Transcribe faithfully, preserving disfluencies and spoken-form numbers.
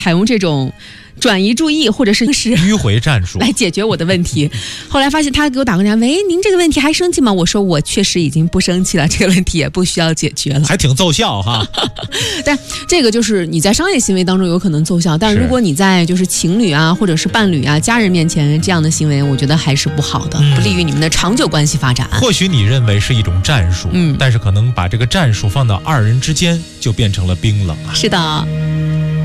采用这种转移注意或者是迂回战术来解决我的问题。后来发现他给我打过电话，喂，您这个问题还生气吗？我说我确实已经不生气了，这个问题也不需要解决了， 还挺奏效哈。 但这个就是你在商业行为当中有可能奏效，但是如果你在就是情侣啊或者是伴侣啊家人面前这样的行为，我觉得还是不好的，嗯、不利于你们的长久关系发展。 或许你认为是一种战术， 嗯， 但是可能把这个战术放到二人之间就变成了冰冷了。 是的。